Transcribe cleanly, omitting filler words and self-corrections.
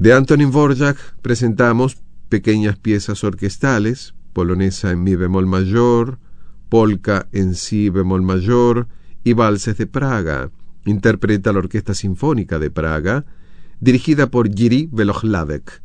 De Antonín Dvořák presentamos pequeñas piezas orquestales, polonesa en mi bemol mayor, polka en si bemol mayor y valses de Praga. Interpreta la Orquesta Sinfónica de Praga, dirigida por Jiří Velohladek.